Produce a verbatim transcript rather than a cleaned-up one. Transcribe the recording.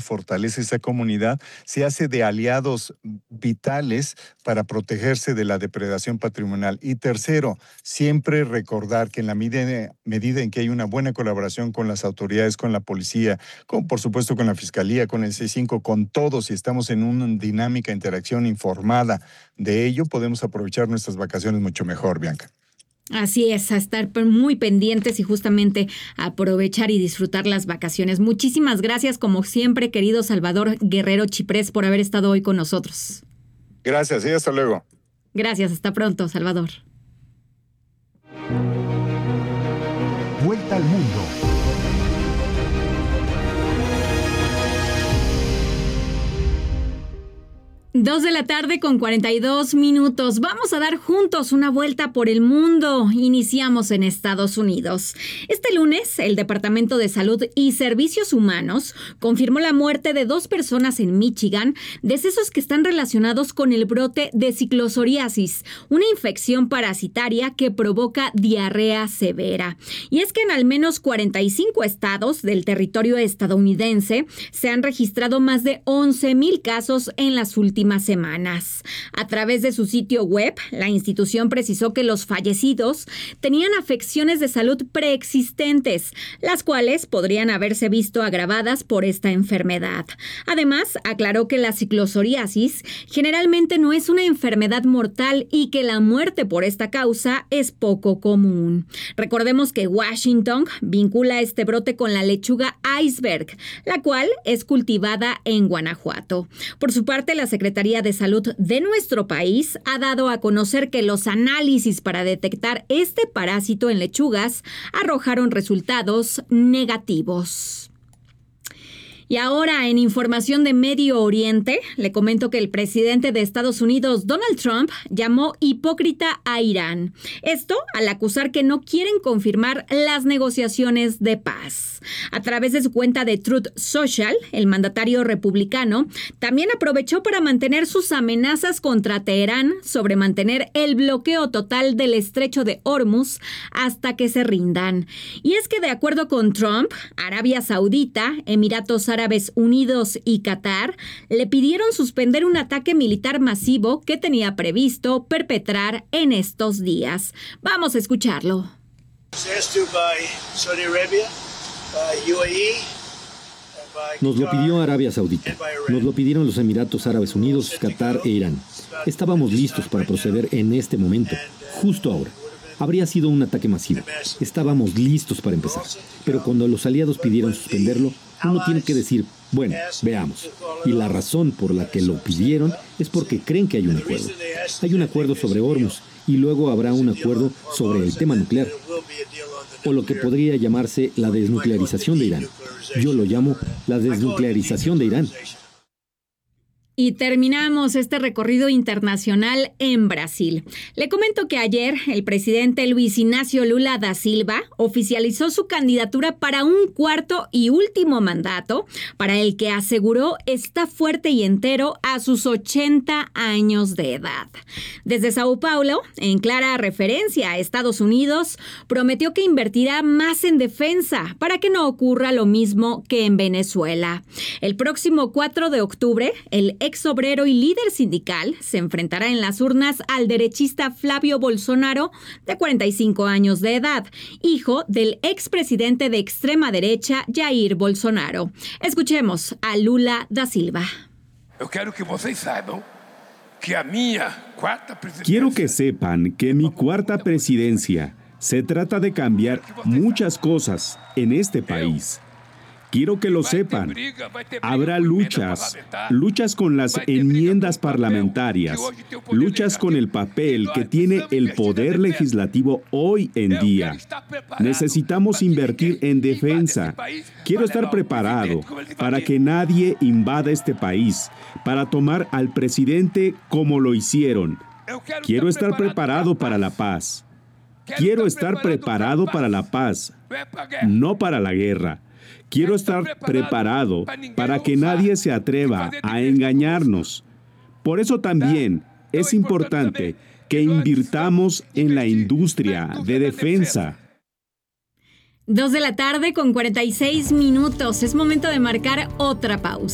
fortalece esa comunidad, se hace de aliados vitales para protegerse de la depredación patrimonial. Y tercero, siempre recordar que en la medida, medida en que hay una buena colaboración con las autoridades, con la policía, con, por supuesto con la fiscalía, con el C cinco, con todos, y estamos en una dinámica interacción informada de ello, podemos aprovechar nuestras vacaciones mucho mejor, Bianca. Así es, a estar muy pendientes y justamente aprovechar y disfrutar las vacaciones. Muchísimas gracias, como siempre, querido Salvador Guerrero Chiprés, por haber estado hoy con nosotros. Gracias y hasta luego. Gracias, hasta pronto, Salvador. Vuelta al mundo. Dos de la tarde con cuarenta y dos minutos. Vamos a dar juntos una vuelta por el mundo. Iniciamos en Estados Unidos. Este lunes, el Departamento de Salud y Servicios Humanos confirmó la muerte de dos personas en Michigan, decesos que están relacionados con el brote de ciclosoriasis, una infección parasitaria que provoca diarrea severa. Y es que en al menos cuarenta y cinco estados del territorio estadounidense se han registrado más de once mil casos en las últimas semanas. A través de su sitio web, la institución precisó que los fallecidos tenían afecciones de salud preexistentes, las cuales podrían haberse visto agravadas por esta enfermedad. Además, aclaró que la ciclosoriasis generalmente no es una enfermedad mortal y que la muerte por esta causa es poco común. Recordemos que Washington vincula este brote con la lechuga iceberg, la cual es cultivada en Guanajuato. Por su parte, la Secretaría de Salud de nuestro país ha dado a conocer que los análisis para detectar este parásito en lechugas arrojaron resultados negativos. Y ahora, en información de Medio Oriente, le comento que el presidente de Estados Unidos, Donald Trump, llamó hipócrita a Irán. Esto al acusar que no quieren confirmar las negociaciones de paz. A través de su cuenta de Truth Social, el mandatario republicano también aprovechó para mantener sus amenazas contra Teherán sobre mantener el bloqueo total del estrecho de Hormuz hasta que se rindan. Y es que, de acuerdo con Trump, Arabia Saudita, Emiratos Árabes Unidos y Qatar le pidieron suspender un ataque militar masivo que tenía previsto perpetrar en estos días. Vamos a escucharlo. Nos lo pidió Arabia Saudita, nos lo pidieron los Emiratos Árabes Unidos, Qatar e Irán. Estábamos listos para proceder en este momento, justo ahora. Habría sido un ataque masivo. Estábamos listos para empezar. Pero cuando los aliados pidieron suspenderlo, uno tiene que decir, bueno, veamos. Y la razón por la que lo pidieron es porque creen que hay un acuerdo. Hay un acuerdo sobre Hormuz y luego habrá un acuerdo sobre el tema nuclear, o lo que podría llamarse la desnuclearización de Irán. Yo lo llamo la desnuclearización de Irán. Y terminamos este recorrido internacional en Brasil. Le comento que ayer el presidente Luis Ignacio Lula da Silva oficializó su candidatura para un cuarto y último mandato, para el que aseguró está fuerte y entero a sus ochenta años de edad. Desde Sao Paulo, en clara referencia a Estados Unidos, prometió que invertirá más en defensa para que no ocurra lo mismo que en Venezuela. El próximo cuatro de octubre, el ex obrero y líder sindical se enfrentará en las urnas al derechista Flavio Bolsonaro, de cuarenta y cinco años de edad, hijo del expresidente de extrema derecha Jair Bolsonaro. Escuchemos a Lula da Silva. Quiero que sepan que mi cuarta presidencia se trata de cambiar muchas cosas en este país. Quiero que lo sepan. Habrá luchas, luchas con las enmiendas parlamentarias, luchas con el papel que tiene el poder legislativo hoy en día. Necesitamos invertir en defensa. Quiero estar preparado para que nadie invada este país, para tomar al presidente como lo hicieron. Quiero estar preparado para la paz. Quiero estar preparado para la paz, no para la guerra. Quiero estar preparado para que nadie se atreva a engañarnos. Por eso también es importante que invirtamos en la industria de defensa. Dos de la tarde con cuarenta y seis minutos. Es momento de marcar otra pausa.